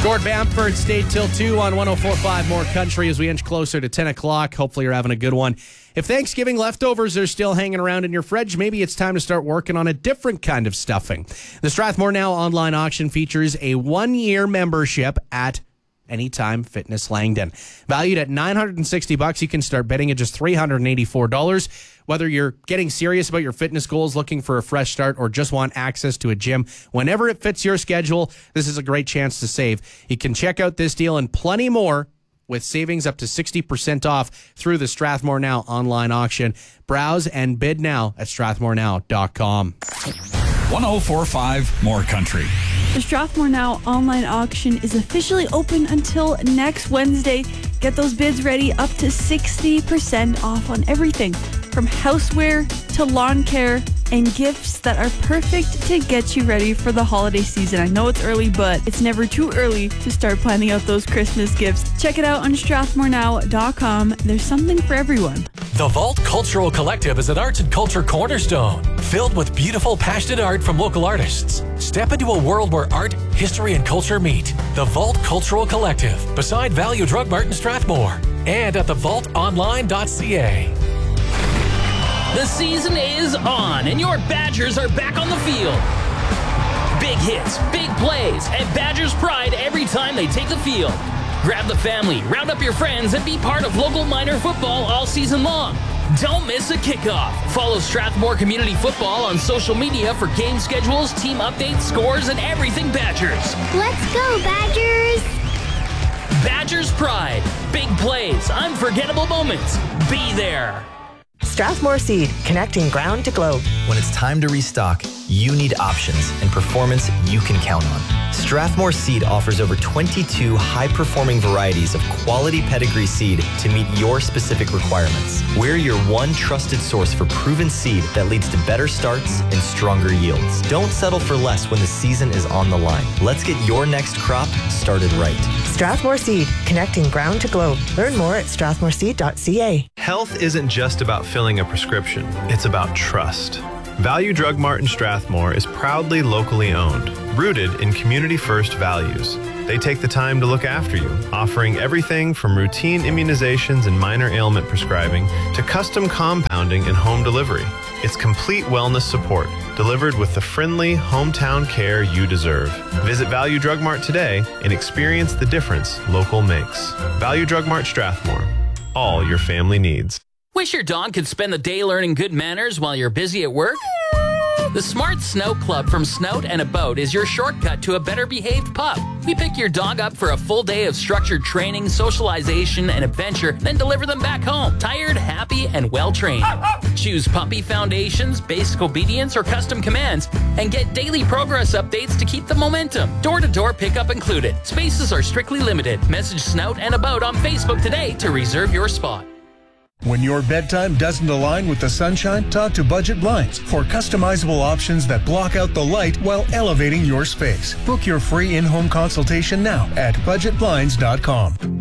Gord Bamford stayed till 2 on 104.5 More Country as we inch closer to 10 o'clock. Hopefully you're having a good one. If Thanksgiving leftovers are still hanging around in your fridge, maybe it's time to start working on a different kind of stuffing. The Strathmore Now online auction features a 1-year membership at Anytime Fitness Langdon. Valued at $960, you can start bidding at just $384. Whether you're getting serious about your fitness goals, looking for a fresh start, or just want access to a gym whenever it fits your schedule, this is a great chance to save. You can check out this deal and plenty more with savings up to 60% off through the Strathmore Now online auction. Browse and bid now at strathmorenow.com. 104.5 More Country. The Strathmore Now online auction is officially open until next Wednesday. Get those bids ready, up to 60% off on everything from houseware to lawn care and gifts that are perfect to get you ready for the holiday season. I know it's early, but it's never too early to start planning out those Christmas gifts. Check it out on strathmorenow.com. There's something for everyone. The Vault Cultural Collective is an arts and culture cornerstone, filled with beautiful, passionate art from local artists. Step into a world where art, history, and culture meet. The Vault Cultural Collective, beside Value Drug Mart in Strathmore, and at thevaultonline.ca. The season is on, and your Badgers are back on the field. Big hits, big plays, and Badgers pride every time they take the field. Grab the family, round up your friends, and be part of local minor football all season long. Don't miss a kickoff. Follow Strathmore Community Football on social media for game schedules, team updates, scores, and everything Badgers. Let's go, Badgers! Badgers pride. Big plays, unforgettable moments. Be there. Strathmore Seed, connecting ground to globe. When it's time to restock, you need options and performance you can count on. Strathmore Seed offers over 22 high-performing varieties of quality pedigree seed to meet your specific requirements. We're your one trusted source for proven seed that leads to better starts and stronger yields. Don't settle for less when the season is on the line. Let's get your next crop started right. Strathmore Seed, connecting ground to globe. Learn more at strathmoreseed.ca. Health isn't just about filling a prescription, it's about trust. Value Drug Mart in Strathmore is proudly locally owned, rooted in community-first values. They take the time to look after you, offering everything from routine immunizations and minor ailment prescribing to custom compounding and home delivery. It's complete wellness support, delivered with the friendly hometown care you deserve. Visit Value Drug Mart today and experience the difference local makes. Value Drug Mart Strathmore. All your family needs. Wish your dog could spend the day learning good manners while you're busy at work? The Smart Snout Club from Snout and About is your shortcut to a better behaved pup. We pick your dog up for a full day of structured training, socialization, and adventure, then deliver them back home, tired, happy, and well-trained. Choose puppy foundations, basic obedience, or custom commands, and get daily progress updates to keep the momentum. Door-to-door pickup included. Spaces are strictly limited. Message Snout and About on Facebook today to reserve your spot. When your bedtime doesn't align with the sunshine, talk to Budget Blinds for customizable options that block out the light while elevating your space. Book your free in-home consultation now at budgetblinds.com.